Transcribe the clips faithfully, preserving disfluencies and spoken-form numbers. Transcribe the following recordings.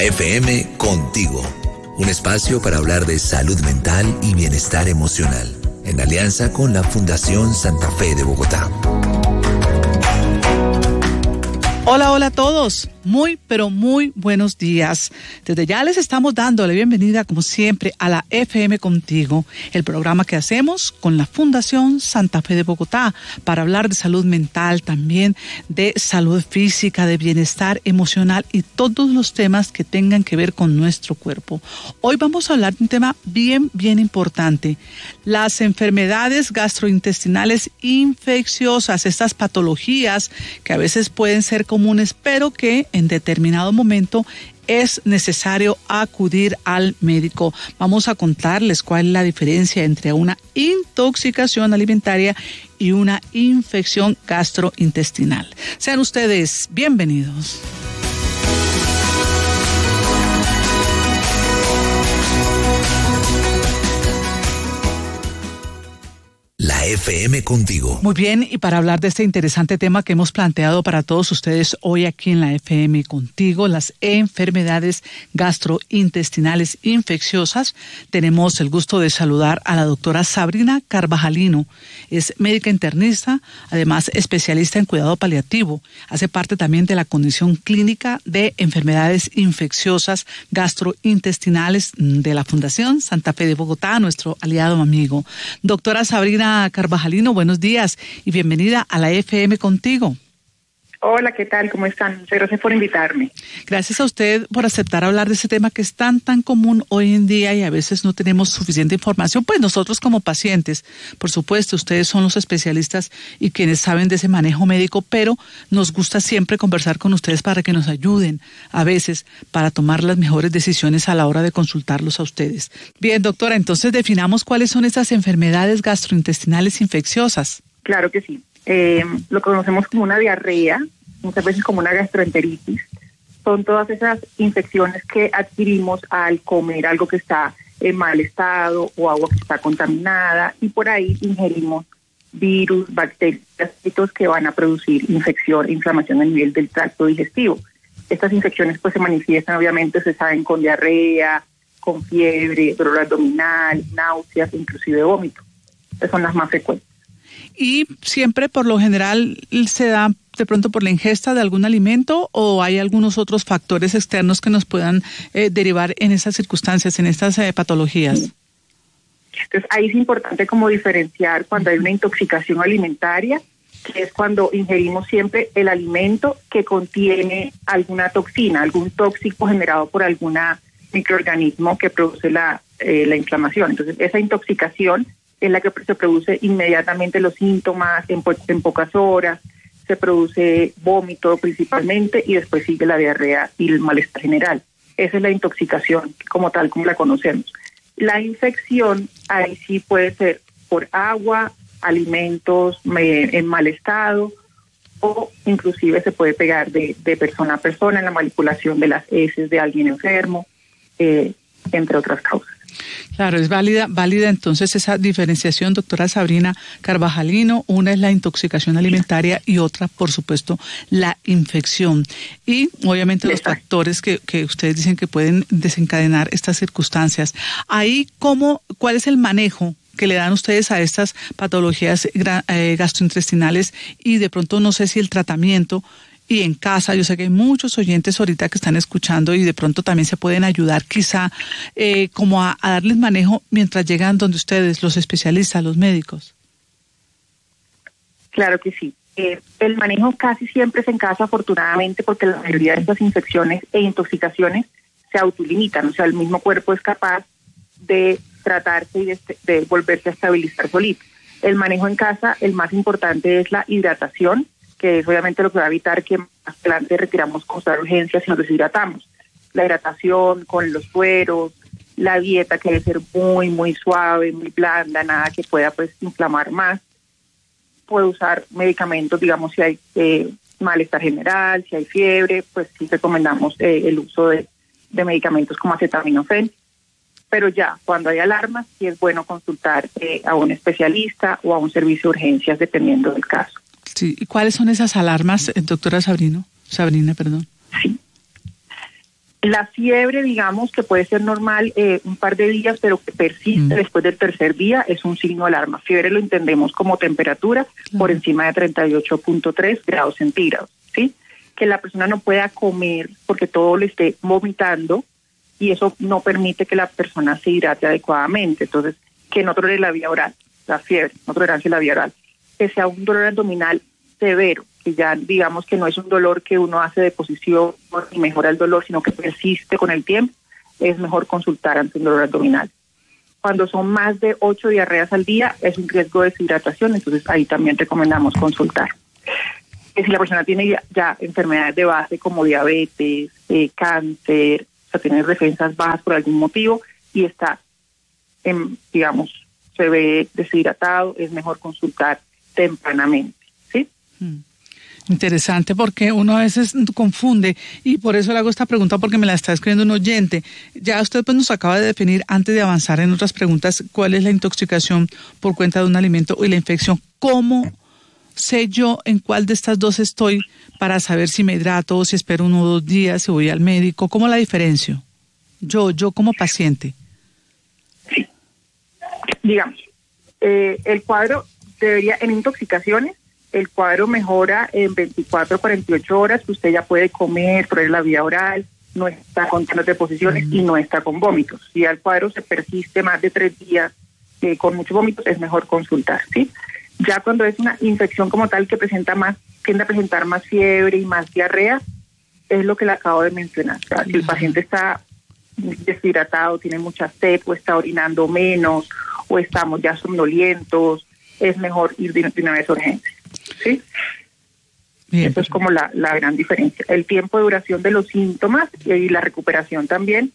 La F M Contigo, un espacio para hablar de salud mental y bienestar emocional, en alianza con la Fundación Santa Fe de Bogotá. Hola, hola a todos. Muy, pero muy buenos días. Desde ya les estamos dando la bienvenida, como siempre, a la F M Contigo, el programa que hacemos con la Fundación Santa Fe de Bogotá para hablar de salud mental, también de salud física, de bienestar emocional y todos los temas que tengan que ver con nuestro cuerpo. Hoy vamos a hablar de un tema bien, bien importante: las enfermedades gastrointestinales infecciosas, estas patologías que a veces pueden ser comunes, pero que en determinado momento es necesario acudir al médico. Vamos a contarles cuál es la diferencia entre una intoxicación alimentaria y una infección gastrointestinal. Sean ustedes bienvenidos. La F M Contigo. Muy bien, y para hablar de este interesante tema que hemos planteado para todos ustedes hoy aquí en la F M Contigo, las enfermedades gastrointestinales infecciosas, tenemos el gusto de saludar a la doctora Sabrina Carvajalino. Es médica internista, además especialista en cuidado paliativo. Hace parte también de la condición clínica de enfermedades infecciosas gastrointestinales de la Fundación Santa Fe de Bogotá, nuestro aliado amigo. Doctora Sabrina Carvajalino, buenos días y bienvenida a la F M Contigo. Hola, ¿qué tal? ¿Cómo están? Muchas gracias por invitarme. Gracias a usted por aceptar hablar de ese tema que es tan, tan común hoy en día y a veces no tenemos suficiente información. Pues nosotros como pacientes, por supuesto, ustedes son los especialistas y quienes saben de ese manejo médico, pero nos gusta siempre conversar con ustedes para que nos ayuden a veces para tomar las mejores decisiones a la hora de consultarlos a ustedes. Bien, doctora, entonces definamos cuáles son estas enfermedades gastrointestinales infecciosas. Claro que sí. Eh, lo conocemos como una diarrea, muchas veces como una gastroenteritis. Son todas esas infecciones que adquirimos al comer algo que está en mal estado o agua que está contaminada, y por ahí ingerimos virus, bacterias, parásitos que van a producir infección e inflamación a nivel del tracto digestivo. Estas infecciones pues se manifiestan, obviamente, se saben, con diarrea, con fiebre, dolor abdominal, náuseas, inclusive vómito. Estas son las más frecuentes. ¿Y siempre, por lo general, se da de pronto por la ingesta de algún alimento o hay algunos otros factores externos que nos puedan eh, derivar en esas circunstancias, en estas eh, patologías? Entonces, ahí es importante como diferenciar cuando hay una intoxicación alimentaria, que es cuando ingerimos siempre el alimento que contiene alguna toxina, algún tóxico generado por algún microorganismo que produce la, eh, la inflamación. Entonces, esa intoxicación es la que se produce inmediatamente los síntomas, en, po- en pocas horas, se produce vómito principalmente y después sigue la diarrea y el malestar general. Esa es la intoxicación como tal, como la conocemos. La infección ahí sí puede ser por agua, alimentos me, en mal estado, o inclusive se puede pegar de, de persona a persona en la manipulación de las heces de alguien enfermo, eh, entre otras causas. Claro, es válida, válida entonces esa diferenciación, doctora Sabrina Carvajalino. Una es la intoxicación alimentaria y otra, por supuesto, la infección. Y obviamente los factores que, que ustedes dicen que pueden desencadenar estas circunstancias. Ahí, ¿cómo, cuál es el manejo que le dan ustedes a estas patologías eh, gastrointestinales? Y de pronto no sé si el tratamiento y en casa, yo sé que hay muchos oyentes ahorita que están escuchando y de pronto también se pueden ayudar quizá eh, como a, a darles manejo mientras llegan donde ustedes, los especialistas, los médicos. Claro que sí. Eh, el manejo casi siempre es en casa, afortunadamente, porque la mayoría de estas infecciones e intoxicaciones se autolimitan, o sea, el mismo cuerpo es capaz de tratarse y de, de volverse a estabilizar solito. El manejo en casa, el más importante es la hidratación, que es obviamente lo que va a evitar que más adelante requiramos consultar urgencias y nos deshidratamos. La hidratación con los sueros, la dieta que debe ser muy, muy suave, muy blanda, nada que pueda pues inflamar más. Puede usar medicamentos, digamos, si hay eh, malestar general, si hay fiebre, pues sí recomendamos eh, el uso de, de medicamentos como acetaminofén. Pero ya, cuando hay alarmas, sí es bueno consultar eh, a un especialista o a un servicio de urgencias, dependiendo del caso. Sí. ¿Y cuáles son esas alarmas, doctora Sabrino? Sabrina, perdón. Sí. La fiebre, digamos, que puede ser normal eh, un par de días, pero que persiste mm. después del tercer día, es un signo de alarma. Fiebre lo entendemos como temperatura mm. por encima de treinta y ocho punto tres grados centígrados, ¿sí? Que la persona no pueda comer porque todo le esté vomitando y eso no permite que la persona se hidrate adecuadamente. Entonces, que no tolere la vía oral, la fiebre, no tolerancia a la vía oral. Que sea un dolor abdominal severo, que ya digamos que no es un dolor que uno hace de posición y mejora el dolor, sino que persiste con el tiempo, es mejor consultar ante un dolor abdominal. Cuando son más de ocho diarreas al día, es un riesgo de deshidratación, entonces ahí también recomendamos consultar. Que si la persona tiene ya, ya enfermedades de base como diabetes, eh, cáncer, o sea, tiene defensas bajas por algún motivo y está, en, digamos, se ve deshidratado, es mejor consultar tempranamente, ¿sí? Mm. Interesante, porque uno a veces confunde y por eso le hago esta pregunta, porque me la está escribiendo un oyente. Ya usted pues nos acaba de definir, antes de avanzar en otras preguntas, cuál es la intoxicación por cuenta de un alimento y la infección. ¿Cómo sé yo en cuál de estas dos estoy para saber si me hidrato o si espero uno o dos días, si voy al médico? ¿Cómo la diferencio? Yo, yo como paciente. Sí. Digamos, eh, el cuadro debería, en intoxicaciones, el cuadro mejora en veinticuatro a cuarenta y ocho horas, que usted ya puede comer, traer la vía oral, no está con cambios de posiciones mm. y no está con vómitos. Si el cuadro se persiste más de tres días eh, con muchos vómitos, es mejor consultar, ¿sí? Ya cuando es una infección como tal que presenta más, tiende a presentar más fiebre y más diarrea, es lo que le acabo de mencionar. O sea, si el paciente está deshidratado, tiene mucha sed o está orinando menos o estamos ya somnolientos, es mejor ir de una vez a urgencia. ¿Sí? Bien. Eso es como la, la gran diferencia. El tiempo de duración de los síntomas y la recuperación también,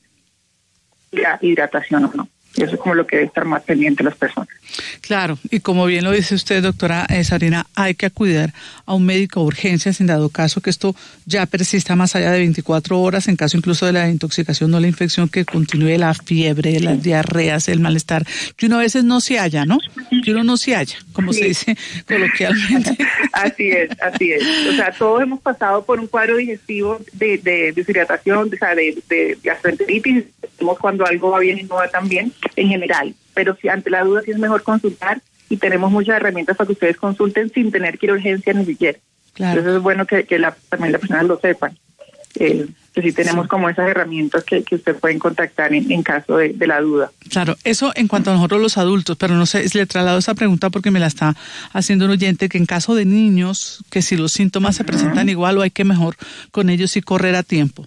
y la hidratación o no. Eso es como lo que debe estar más pendiente las personas. Claro, y como bien lo dice usted, doctora eh, Sabrina, hay que acudir a un médico de urgencias en dado caso que esto ya persista más allá de veinticuatro horas, en caso incluso de la intoxicación o la infección, que continúe la fiebre, las diarreas, el malestar, que uno a veces no se halla, ¿no? Que uno no se halla, como sí. se dice coloquialmente. Así es, así es. O sea, todos hemos pasado por un cuadro digestivo de, de deshidratación, de, o sea, de, de gastroenteritis, cuando algo va bien y no va tan bien, en general, pero si ante la duda sí es mejor consultar y tenemos muchas herramientas para que ustedes consulten sin tener que ir a urgencia ni siquiera. Claro. Entonces es bueno que, que la, también las personas lo sepan, eh, que sí tenemos sí. como esas herramientas que, que ustedes pueden contactar en, en caso de, de la duda. Claro, eso en cuanto a nosotros los adultos, pero no sé, si le traslado esa pregunta porque me la está haciendo un oyente, que en caso de niños, que si los síntomas uh-huh. se presentan igual o hay que mejor con ellos y correr a tiempo.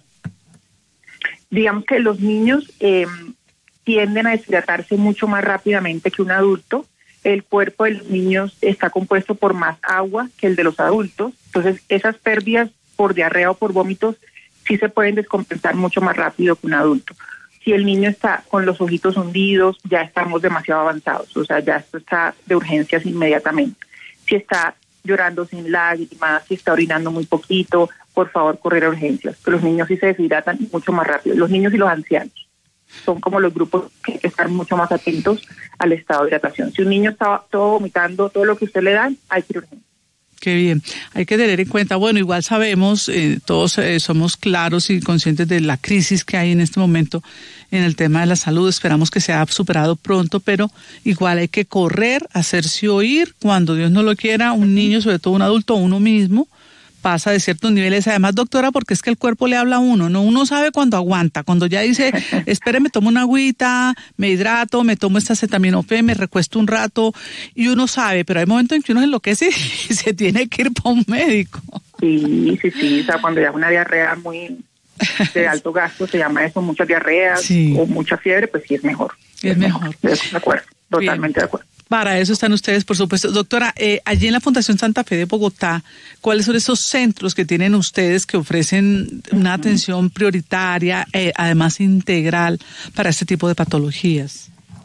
Digamos que los niños eh, tienden a deshidratarse mucho más rápidamente que un adulto. El cuerpo de los niños está compuesto por más agua que el de los adultos. Entonces, esas pérdidas por diarrea o por vómitos sí se pueden descompensar mucho más rápido que un adulto. Si el niño está con los ojitos hundidos, ya estamos demasiado avanzados. O sea, ya esto está de urgencias inmediatamente. Si está llorando sin lágrimas, si está orinando muy poquito, por favor, correr a urgencias. Pero los niños sí se deshidratan mucho más rápido. Los niños y los ancianos son como los grupos que hay que estar mucho más atentos al estado de hidratación. Si un niño está todo vomitando, todo lo que usted le da, hay que ir a urgencias. Qué bien, hay que tener en cuenta, bueno, igual sabemos, eh, todos eh, somos claros y conscientes de la crisis que hay en este momento en el tema de la salud, esperamos que sea superado pronto, pero igual hay que correr, hacerse oír, cuando Dios no lo quiera, un niño, sobre todo un adulto, uno mismo, pasa de ciertos niveles, además, doctora, porque es que el cuerpo le habla a uno, ¿no? Uno sabe cuando aguanta, cuando ya dice, espere, me tomo una agüita, me hidrato, me tomo esta acetaminofén, me recuesto un rato, y uno sabe, pero hay momentos en que uno se enloquece y se tiene que ir para un médico. Sí, sí, sí, o sea, cuando ya es una diarrea muy de alto gasto, se llama eso, muchas diarreas sí. o mucha fiebre, pues sí es mejor. Es, es mejor. mejor. De acuerdo, totalmente Bien. de acuerdo. Para eso están ustedes, por supuesto. Doctora, eh, allí en la Fundación Santa Fe de Bogotá, ¿cuáles son esos centros que tienen ustedes que ofrecen una atención prioritaria, eh, además integral, para este tipo de patologías?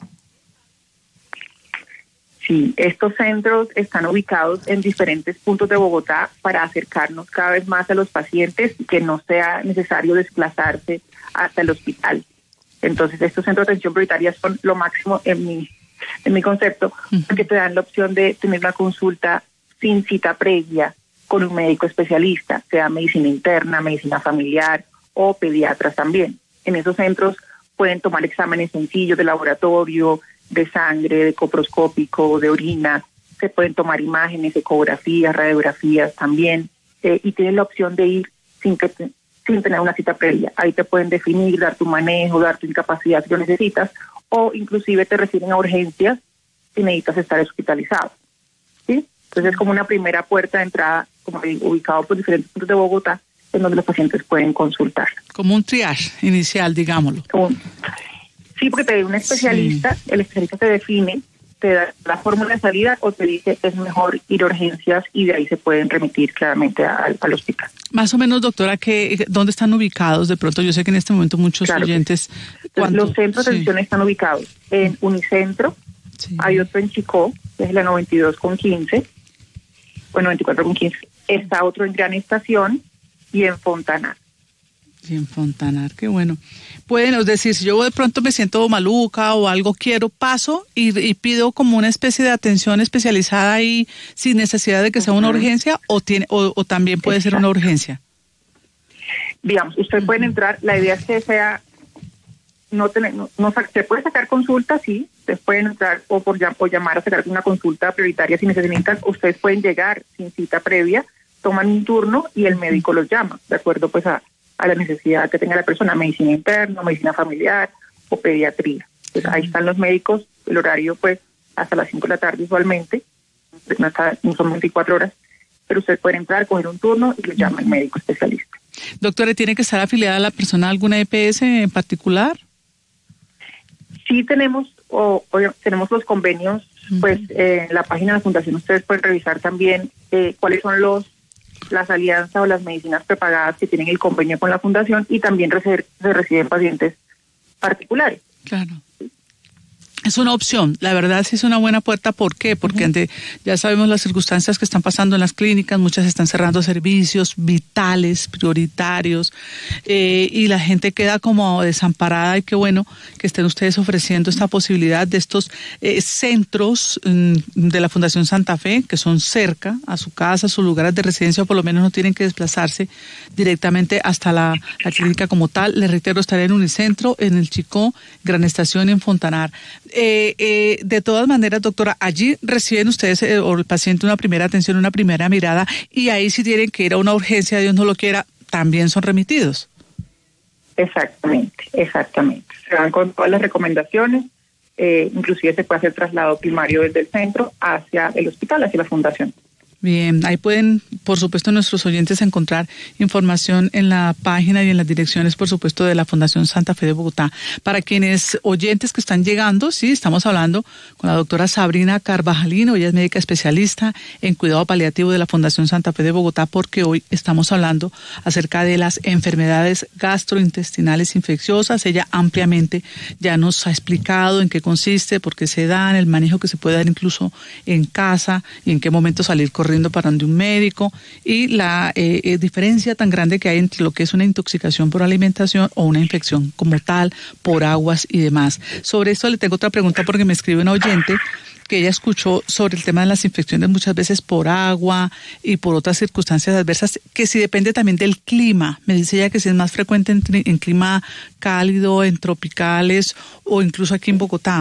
Sí, estos centros están ubicados en diferentes puntos de Bogotá para acercarnos cada vez más a los pacientes y que no sea necesario desplazarse hasta el hospital. Entonces, estos centros de atención prioritaria son lo máximo en mi en mi concepto, porque te dan la opción de tener una consulta sin cita previa con un médico especialista, sea medicina interna, medicina familiar o pediatras también. En esos centros pueden tomar exámenes sencillos de laboratorio, de sangre, de coproscópico, de orina, se pueden tomar imágenes, ecografías, radiografías también, eh, y tienen la opción de ir sin que sin tener una cita previa. Ahí te pueden definir, dar tu manejo, dar tu incapacidad si lo necesitas, o inclusive te reciben a urgencias si necesitas estar hospitalizado, ¿sí? Entonces es como una primera puerta de entrada, como digo, ubicado por diferentes puntos de Bogotá, en donde los pacientes pueden consultar. Como un triage inicial, digámoslo. Un, sí, porque te da un especialista, sí. El especialista te define, te da la fórmula de salida o te dice es mejor ir a urgencias y de ahí se pueden remitir claramente al, al hospital. Más o menos, doctora, ¿qué, ¿dónde están ubicados? De pronto, yo sé que en este momento muchos claro, oyentes... Los centros de atención sí. están ubicados en Unicentro, sí. Hay otro en Chicó, que es la noventa y dos con quince, o noventa y cuatro con quince, está otro en Gran Estación y en Fontanar. Y en Fontanar, qué bueno. Pueden, es decir, si yo de pronto me siento maluca o algo quiero, paso y, y pido como una especie de atención especializada ahí sin necesidad de que sea uh-huh. una urgencia o tiene o, o también puede Exacto. ser una urgencia. Digamos, usted uh-huh. puede entrar, la idea es que sea, no tener, no, no se puede sacar consulta, sí, ustedes pueden entrar o por o llamar a sacar una consulta prioritaria si necesitan, ustedes pueden llegar sin cita previa, toman un turno y el médico los llama, de acuerdo pues a a la necesidad que tenga la persona, medicina interna, medicina familiar o pediatría. Entonces, ahí están los médicos, el horario pues hasta las cinco de la tarde usualmente, no, está, no son veinticuatro horas, pero usted puede entrar, coger un turno y le llama el médico especialista. Doctora, ¿tiene que estar afiliada a la persona a alguna E P S en particular? Sí tenemos, o, o tenemos los convenios, uh-huh. pues eh, en la página de la Fundación ustedes pueden revisar también eh, cuáles son los las alianzas o las medicinas prepagadas que tienen el convenio con la Fundación y también se, se reciben pacientes particulares. Claro. Es una opción, la verdad sí es una buena puerta. ¿Por qué? Porque uh-huh. ante, ya sabemos las circunstancias que están pasando en las clínicas, muchas están cerrando servicios vitales, prioritarios, eh, y la gente queda como desamparada y qué bueno que estén ustedes ofreciendo esta posibilidad de estos eh, centros mm, de la Fundación Santa Fe, que son cerca a su casa, a sus lugares de residencia, o por lo menos no tienen que desplazarse directamente hasta la, la clínica como tal. Les reitero, estaré en Unicentro, en el Chicó, Gran Estación y en Fontanar. Eh, eh, de todas maneras, doctora, allí reciben ustedes eh, o el paciente una primera atención, una primera mirada, y ahí si tienen que ir a una urgencia, Dios no lo quiera, también son remitidos. Exactamente, exactamente. Se van con todas las recomendaciones, eh, inclusive se puede hacer traslado primario desde el centro hacia el hospital, hacia la fundación. Bien, ahí pueden, por supuesto, nuestros oyentes encontrar información en la página y en las direcciones, por supuesto, de la Fundación Santa Fe de Bogotá. Para quienes oyentes que están llegando, sí, estamos hablando con la doctora Sabrina Carvajalino, ella es médica especialista en cuidado paliativo de la Fundación Santa Fe de Bogotá, porque hoy estamos hablando acerca de las enfermedades gastrointestinales infecciosas. Ella ampliamente ya nos ha explicado en qué consiste, por qué se dan, el manejo que se puede dar incluso en casa y en qué momento salir corriendo para donde un médico, y la eh, eh, diferencia tan grande que hay entre lo que es una intoxicación por alimentación o una infección como tal, por aguas y demás. Sobre esto le tengo otra pregunta porque me escribe una oyente que ella escuchó sobre el tema de las infecciones muchas veces por agua y por otras circunstancias adversas, que si depende también del clima. Me dice ella que si es más frecuente en, en clima cálido, en tropicales o incluso aquí en Bogotá.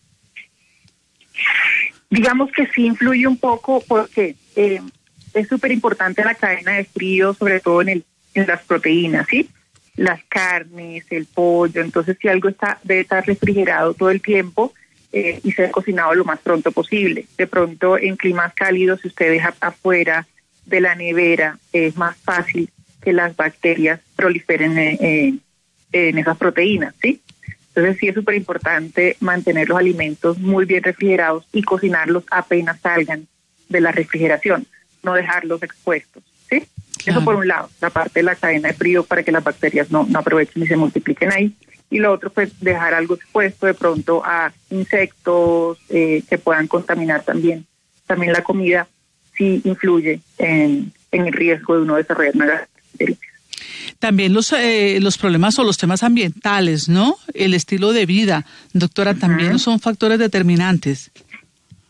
Digamos que sí influye un poco porque eh, es súper importante la cadena de frío, sobre todo en, el, en las proteínas, ¿sí? Las carnes, el pollo. Entonces, si algo está debe estar refrigerado todo el tiempo eh, y ser cocinado lo más pronto posible. De pronto, en climas cálidos, si usted deja afuera de la nevera, es más fácil que las bacterias proliferen eh, eh, en esas proteínas, ¿sí? Entonces sí es súper importante mantener los alimentos muy bien refrigerados y cocinarlos apenas salgan de la refrigeración, no dejarlos expuestos, ¿sí? Claro. Eso por un lado, la parte de la cadena de frío para que las bacterias no, no aprovechen y se multipliquen ahí. Y lo otro, pues dejar algo expuesto de pronto a insectos eh, que puedan contaminar también, también la comida, sí influye en, en el riesgo de uno desarrollar una gastroenteritis. También los eh, los problemas o los temas ambientales, ¿no? El estilo de vida, doctora, también uh-huh. son factores determinantes.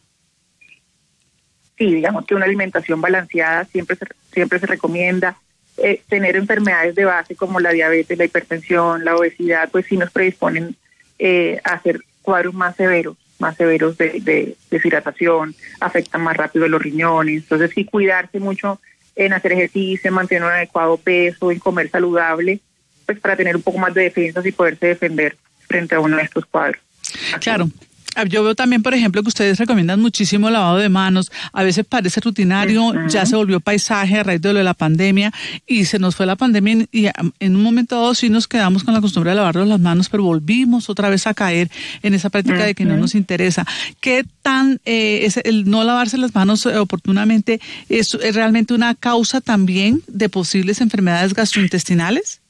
Sí, digamos que una alimentación balanceada siempre se, siempre se recomienda, eh, tener enfermedades de base como la diabetes, la hipertensión, la obesidad, pues sí nos predisponen eh, a hacer cuadros más severos, más severos de, de deshidratación, afectan más rápido los riñones. Entonces sí, cuidarse mucho en hacer ejercicio, en mantener un adecuado peso, en comer saludable, pues para tener un poco más de defensas y poderse defender frente a uno de estos cuadros. Claro. Yo veo también, por ejemplo, que ustedes recomiendan muchísimo el lavado de manos. A veces parece rutinario, uh-huh. ya se volvió paisaje a raíz de lo de la pandemia y se nos fue la pandemia y en un momento dado sí nos quedamos con la costumbre de lavarnos las manos, pero volvimos otra vez a caer en esa práctica uh-huh. de que no nos interesa. ¿Qué tan eh, es el no lavarse las manos oportunamente es, es realmente una causa también de posibles enfermedades gastrointestinales?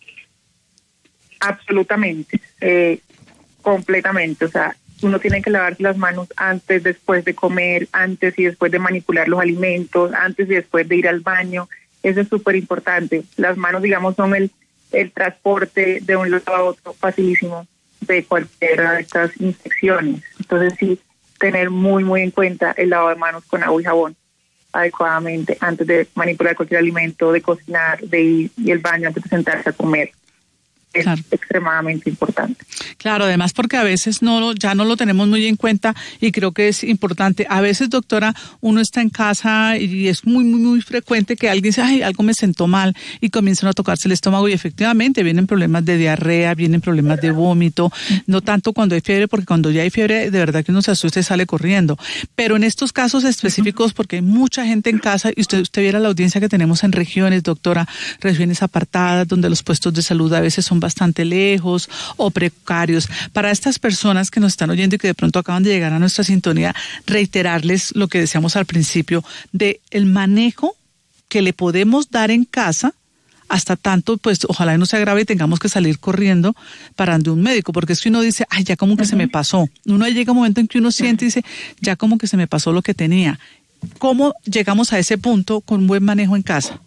Absolutamente, eh, completamente, o sea, uno tiene que lavarse las manos antes, después de comer, antes y después de manipular los alimentos, antes y después de ir al baño. Eso es súper importante. Las manos, digamos, son el, el transporte de un lado a otro facilísimo de cualquiera de estas infecciones. Entonces, sí, tener muy, muy en cuenta el lavado de manos con agua y jabón adecuadamente antes de manipular cualquier alimento, de cocinar, de ir y el baño antes de sentarse a comer. Es claro. extremadamente importante. Claro, además porque a veces no ya no lo tenemos muy en cuenta y creo que es importante. A veces, doctora, uno está en casa y es muy, muy, muy frecuente que alguien dice, ay, algo me sentó mal y comienzan a tocarse el estómago y efectivamente vienen problemas de diarrea, vienen problemas de vómito, no tanto cuando hay fiebre, porque cuando ya hay fiebre de verdad que uno se asusta y sale corriendo. Pero en estos casos específicos, porque hay mucha gente en casa y usted, usted viera la audiencia que tenemos en regiones, doctora, regiones apartadas donde los puestos de salud a veces son bastante lejos o precarios. Para estas personas que nos están oyendo y que de pronto acaban de llegar a nuestra sintonía, reiterarles lo que decíamos al principio de el manejo que le podemos dar en casa hasta tanto, pues ojalá no se agrave y tengamos que salir corriendo para de un médico, porque es que uno dice, ay, ya como que uh-huh. se me pasó. Uno llega un momento en que uno siente y dice, ya como que se me pasó lo que tenía. ¿Cómo llegamos a ese punto con un buen manejo en casa?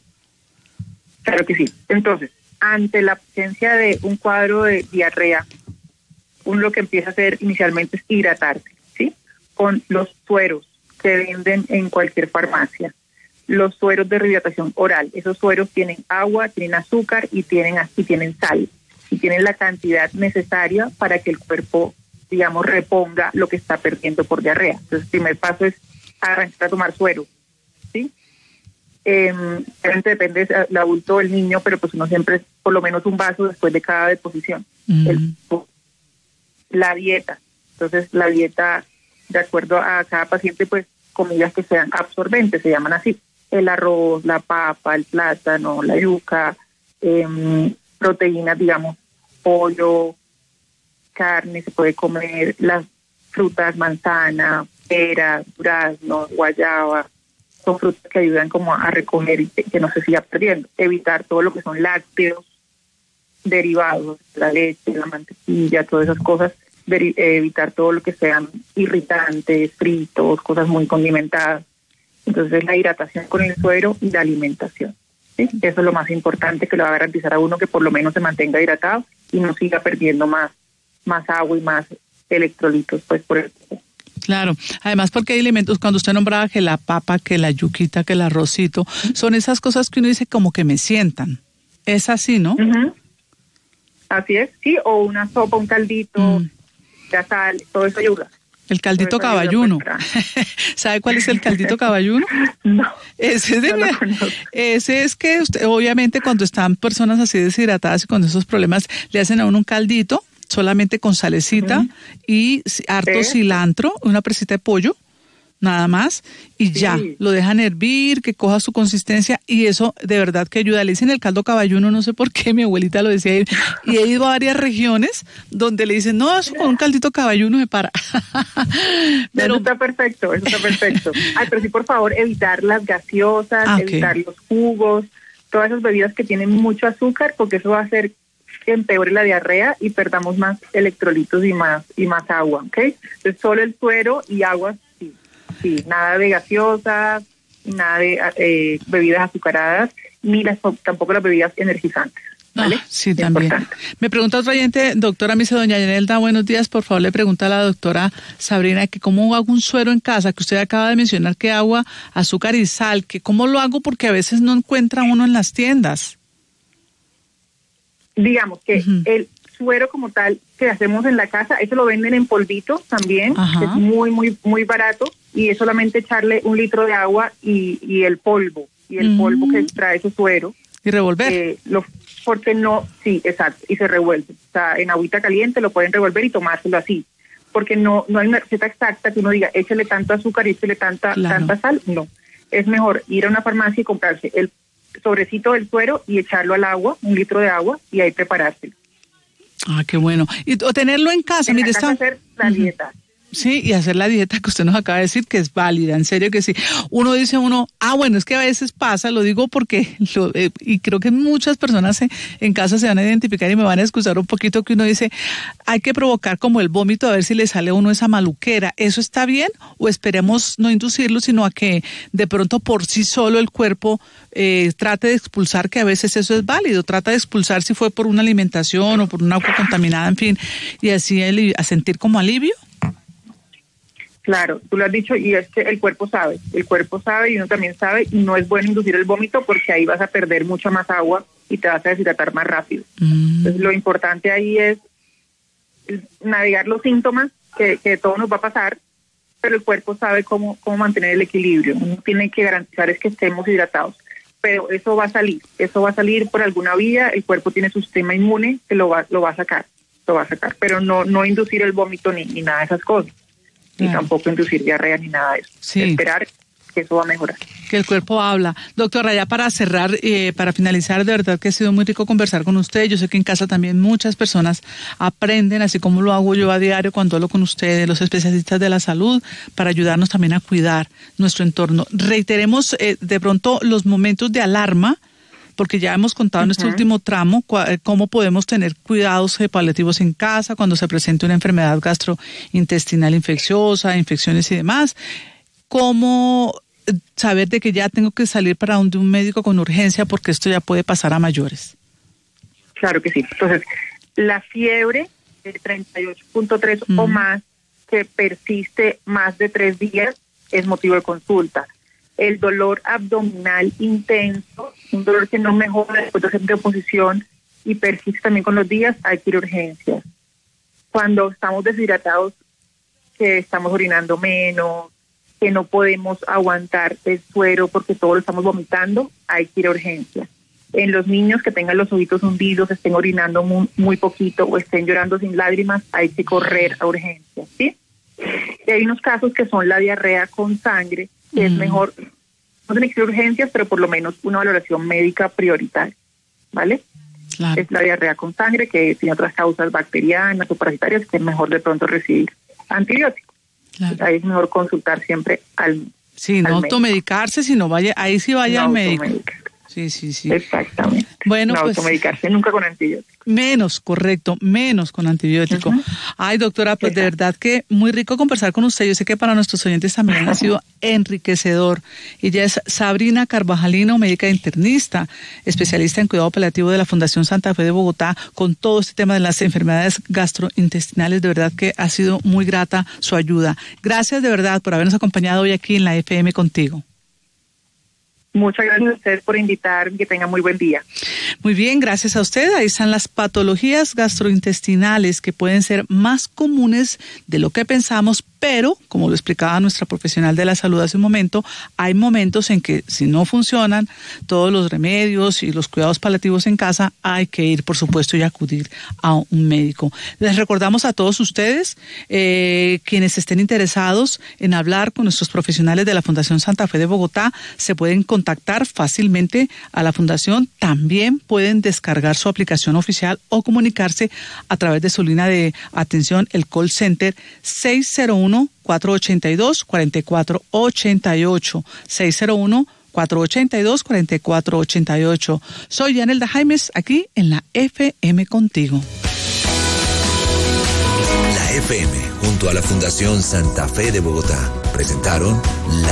Claro que sí. Entonces, ante la presencia de un cuadro de diarrea, uno lo que empieza a hacer inicialmente es hidratarse, ¿sí? Con los sueros que venden en cualquier farmacia, los sueros de rehidratación oral. Esos sueros tienen agua, tienen azúcar y tienen, y tienen sal, y tienen la cantidad necesaria para que el cuerpo, digamos, reponga lo que está perdiendo por diarrea. Entonces, el primer paso es arrancar a tomar suero, ¿sí? Eh, depende del adulto o el niño, pero pues uno siempre por lo menos un vaso después de cada deposición. Mm. El, la dieta, entonces la dieta de acuerdo a cada paciente, pues comidas que sean absorbentes, se llaman así, el arroz, la papa, el plátano, la yuca, eh, proteínas, digamos, pollo, carne, se puede comer, las frutas, manzana, pera, durazno, guayaba. Son frutas que ayudan como a recoger y que no se siga perdiendo. Evitar todo lo que son lácteos, derivados, la leche, la mantequilla, todas esas cosas. Deri- evitar todo lo que sean irritantes, fritos, cosas muy condimentadas. Entonces la hidratación con el suero y la alimentación, ¿sí? Eso es lo más importante, que le va a garantizar a uno que por lo menos se mantenga hidratado y no siga perdiendo más, más agua y más electrolitos pues por el cuerpo. Claro, además porque hay alimentos, cuando usted nombraba que la papa, que la yuquita, que el arrocito, son esas cosas que uno dice como que me sientan. Es así, ¿no? Uh-huh. Así es, sí, o una sopa, un caldito, mm. ya sal, todo eso ayuda. El caldito caballuno. ¿Sabe cuál es el caldito caballuno? No. Ese es, de no ese es que usted, obviamente cuando están personas así deshidratadas y con esos problemas, le hacen a uno un caldito, solamente con salecita uh-huh. y harto ¿Sí? cilantro, una presita de pollo, nada más, y sí. ya, lo dejan hervir, que coja su consistencia, y eso de verdad que ayuda. Le dicen el caldo caballuno, no sé por qué, mi abuelita lo decía, y he ido a varias regiones donde le dicen, no, eso con un caldito caballuno me para. Pero... Eso está perfecto, eso está perfecto. Ay, pero sí, por favor, evitar las gaseosas, ah, okay. evitar los jugos, todas esas bebidas que tienen mucho azúcar, porque eso va a hacer que empeore la diarrea y perdamos más electrolitos y más y más agua, ¿ok? Entonces solo el suero y agua, sí, sí, nada de gaseosas, nada de eh, bebidas azucaradas, ni las tampoco las bebidas energizantes. ¿vale? Ah, sí, también. Importante. Me pregunta otro oyente, doctora, me dice doña Yanelda, buenos días, por favor le pregunta a la doctora Sabrina que cómo hago un suero en casa, que usted acaba de mencionar que agua, azúcar y sal, que cómo lo hago porque a veces no encuentra uno en las tiendas. Digamos que uh-huh. el suero como tal que hacemos en la casa, eso lo venden en polvito también, que es muy, muy, muy barato, y es solamente echarle un litro de agua y, y el polvo, y el uh-huh. polvo que trae ese suero. Y revolver. Eh, lo, porque no, sí, exacto, y se revuelve. O sea, en agüita caliente lo pueden revolver y tomárselo así. Porque no no hay una receta exacta que uno diga, échale tanto azúcar y échale tanta, claro. tanta sal. No, es mejor ir a una farmacia y comprarse el sobrecito del suero y echarlo al agua, un litro de agua, y ahí preparárselo. Ah, qué bueno. Y o tenerlo en casa, en mire, casa está... hacer la uh-huh. dieta. Sí, y hacer la dieta que usted nos acaba de decir que es válida, en serio que sí. Uno dice uno, ah, bueno, es que a veces pasa, lo digo porque, lo, eh, y creo que muchas personas en, en casa se van a identificar y me van a excusar un poquito que uno dice, hay que provocar como el vómito a ver si le sale a uno esa maluquera. ¿Eso está bien? ¿O esperemos no inducirlo, sino a que de pronto por sí solo el cuerpo eh, trate de expulsar, que a veces eso es válido, trata de expulsar si fue por una alimentación o por una agua contaminada, en fin, y así el, a sentir como alivio? Claro, tú lo has dicho y es que el cuerpo sabe, el cuerpo sabe y uno también sabe y no es bueno inducir el vómito porque ahí vas a perder mucha más agua y te vas a deshidratar más rápido. Mm. Entonces lo importante ahí es navegar los síntomas que, que todo nos va a pasar, pero el cuerpo sabe cómo, cómo mantener el equilibrio. Uno tiene que garantizar es que estemos hidratados, pero eso va a salir, eso va a salir por alguna vía, el cuerpo tiene su sistema inmune que lo va, lo va a sacar, lo va a sacar, pero no, no inducir el vómito ni, ni nada de esas cosas. Y claro. tampoco inducir diarrea ni nada de eso. Sí. Esperar que eso va a mejorar. Que el cuerpo habla. Doctora, ya para cerrar, eh, para finalizar, de verdad que ha sido muy rico conversar con usted. Yo sé que en casa también muchas personas aprenden, así como lo hago yo a diario cuando hablo con ustedes, los especialistas de la salud, para ayudarnos también a cuidar nuestro entorno. Reiteremos eh, de pronto los momentos de alarma, porque ya hemos contado en uh-huh. este último tramo cómo podemos tener cuidados paliativos en casa cuando se presente una enfermedad gastrointestinal infecciosa, infecciones y demás. Cómo saber de que ya tengo que salir para donde un médico con urgencia porque esto ya puede pasar a mayores. Claro que sí. Entonces, la fiebre de treinta y ocho punto tres uh-huh. o más que persiste más de tres días es motivo de consulta. El dolor abdominal intenso, un dolor que no mejora después de hacer reposición y persiste también con los días, hay que ir a urgencias. Cuando estamos deshidratados, que estamos orinando menos, que no podemos aguantar el suero porque todo lo estamos vomitando, hay que ir a urgencias. En los niños que tengan los ojitos hundidos, estén orinando muy, muy poquito o estén llorando sin lágrimas, hay que correr a urgencias, ¿sí? Y hay unos casos que son la diarrea con sangre, que mm. es mejor, no tiene que ser urgencias, pero por lo menos una valoración médica prioritaria, ¿vale? Claro. Es la diarrea con sangre, que tiene otras causas bacterianas o parasitarias, que es mejor de pronto recibir antibióticos. Claro. Ahí es mejor consultar siempre al Sí, no automedicarse, sino vaya, ahí sí vaya no al médico. Sí, sí, sí. Exactamente. Bueno, no pues, automedicarse nunca con antibióticos. Menos, correcto, menos con antibiótico. Uh-huh. Ay, doctora, pues Exacto. de verdad que muy rico conversar con usted. Yo sé que para nuestros oyentes también ha sido enriquecedor. Ella es Sabrina Carvajalino, médica internista, especialista en cuidado paliativo de la Fundación Santa Fe de Bogotá, con todo este tema de las enfermedades gastrointestinales. De verdad que ha sido muy grata su ayuda. Gracias de verdad por habernos acompañado hoy aquí en la F M Contigo. Muchas gracias a ustedes por invitarme, que tengan muy buen día. Muy bien, gracias a usted. Ahí están las patologías gastrointestinales que pueden ser más comunes de lo que pensamos, pero, como lo explicaba nuestra profesional de la salud hace un momento, hay momentos en que si no funcionan todos los remedios y los cuidados paliativos en casa, hay que ir, por supuesto, y acudir a un médico. Les recordamos a todos ustedes, eh, quienes estén interesados en hablar con nuestros profesionales de la Fundación Santa Fe de Bogotá, se pueden contactar fácilmente a la Fundación. También pueden descargar su aplicación oficial o comunicarse a través de su línea de atención, el call center seis cero uno, cuatro ocho dos, cuatro cuatro ocho ocho, seis cero uno, cuatro ocho dos, cuatro cuatro ocho ocho. Soy Yanelda Jaimes, aquí en la F M Contigo. La F M, junto a la Fundación Santa Fe de Bogotá, presentaron la